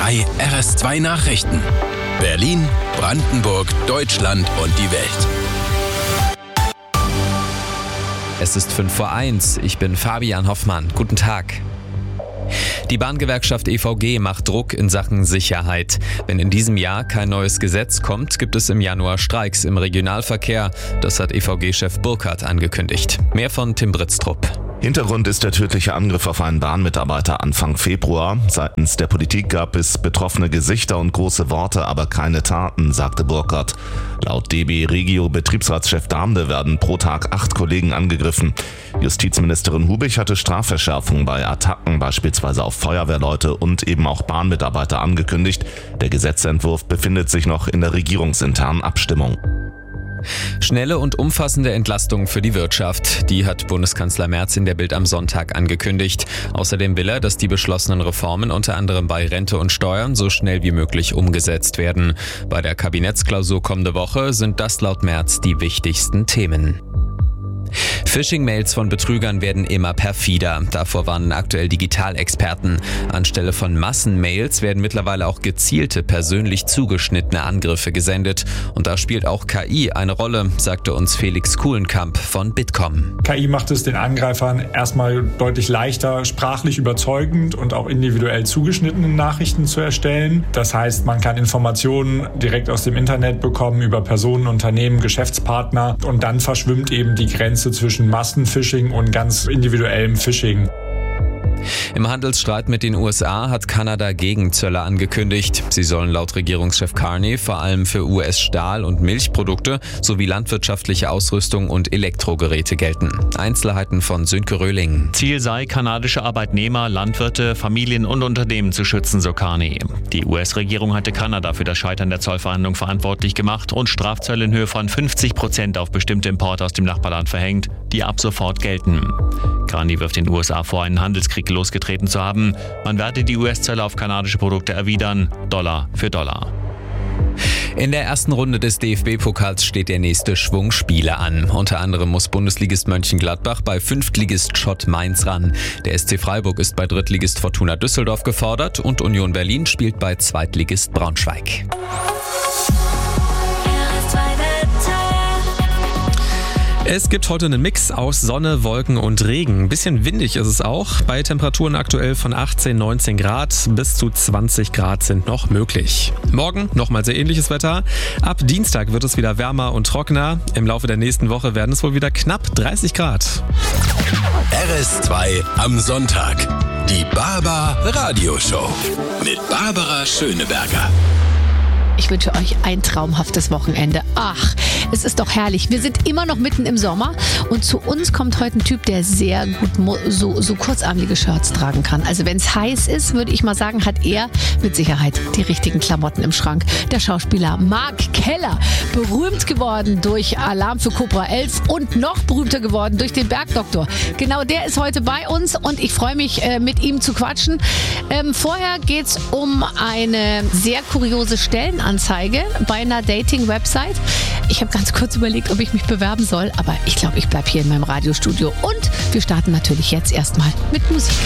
3 RS2 Nachrichten. Berlin, Brandenburg, Deutschland und die Welt. Es ist 5:01 Uhr. Ich bin Fabian Hoffmann. Guten Tag. Die Bahngewerkschaft EVG macht Druck in Sachen Sicherheit. Wenn in diesem Jahr kein neues Gesetz kommt, gibt es im Januar Streiks im Regionalverkehr. Das hat EVG-Chef Burkhardt angekündigt. Mehr von Tim Britztrup. Hintergrund ist der tödliche Angriff auf einen Bahnmitarbeiter Anfang Februar. Seitens der Politik gab es betroffene Gesichter und große Worte, aber keine Taten, sagte Burkhardt. Laut DB Regio Betriebsratschef Damde werden pro Tag 8 Kollegen angegriffen. Justizministerin Hubich hatte Strafverschärfungen bei Attacken, beispielsweise auf Feuerwehrleute und eben auch Bahnmitarbeiter angekündigt. Der Gesetzentwurf befindet sich noch in der regierungsinternen Abstimmung. Schnelle und umfassende Entlastung für die Wirtschaft. Die hat Bundeskanzler Merz in der Bild am Sonntag angekündigt. Außerdem will er, dass die beschlossenen Reformen unter anderem bei Rente und Steuern so schnell wie möglich umgesetzt werden. Bei der Kabinettsklausur kommende Woche sind das laut Merz die wichtigsten Themen. Phishing-Mails von Betrügern werden immer perfider. Davor warnen aktuell Digitalexperten. Anstelle von Massenmails werden mittlerweile auch gezielte, persönlich zugeschnittene Angriffe gesendet. Und da spielt auch KI eine Rolle, sagte uns Felix Kuhlenkamp von Bitkom. KI macht es den Angreifern erstmal deutlich leichter, sprachlich überzeugend und auch individuell zugeschnittene Nachrichten zu erstellen. Das heißt, man kann Informationen direkt aus dem Internet bekommen über Personen, Unternehmen, Geschäftspartner und dann verschwimmt eben die Grenze zwischen Massenphishing und ganz individuellem Phishing. Im Handelsstreit mit den USA hat Kanada Gegenzölle angekündigt. Sie sollen laut Regierungschef Carney vor allem für US-Stahl- und Milchprodukte sowie landwirtschaftliche Ausrüstung und Elektrogeräte gelten. Einzelheiten von Sönke Röhling. Ziel sei, kanadische Arbeitnehmer, Landwirte, Familien und Unternehmen zu schützen, so Carney. Die US-Regierung hatte Kanada für das Scheitern der Zollverhandlungen verantwortlich gemacht und Strafzölle in Höhe von 50% auf bestimmte Importe aus dem Nachbarland verhängt, die ab sofort gelten. Carney wirft den USA vor, einen Handelskrieg losgetreten zu haben. Man werde die US-Zölle auf kanadische Produkte erwidern, Dollar für Dollar. In der ersten Runde des DFB-Pokals steht der nächste Schwung Spiele an. Unter anderem muss Bundesligist Mönchengladbach bei Fünftligist Schott Mainz ran. Der SC Freiburg ist bei Drittligist Fortuna Düsseldorf gefordert und Union Berlin spielt bei Zweitligist Braunschweig. Es gibt heute einen Mix aus Sonne, Wolken und Regen. Ein bisschen windig ist es auch. Bei Temperaturen aktuell von 18, 19 Grad bis zu 20 Grad sind noch möglich. Morgen nochmal sehr ähnliches Wetter. Ab Dienstag wird es wieder wärmer und trockener. Im Laufe der nächsten Woche werden es wohl wieder knapp 30 Grad. RS2 am Sonntag. Die Barbar Radioshow mit Barbara Schöneberger. Ich wünsche euch ein traumhaftes Wochenende. Ach, es ist doch herrlich. Wir sind immer noch mitten im Sommer und zu uns kommt heute ein Typ, der sehr gut so kurzarmige Shirts tragen kann. Also wenn es heiß ist, würde ich mal sagen, hat er mit Sicherheit die richtigen Klamotten im Schrank. Der Schauspieler Mark Keller, berühmt geworden durch Alarm für Cobra 11 und noch berühmter geworden durch den Bergdoktor. Genau der ist heute bei uns und ich freue mich, mit ihm zu quatschen. Vorher geht es um eine sehr kuriose Stellenanzeige bei einer Dating-Website. Ich habe ganz kurz überlegt, ob ich mich bewerben soll, aber ich glaube, ich bleibe hier in meinem Radiostudio. Und wir starten natürlich jetzt erstmal mit Musik.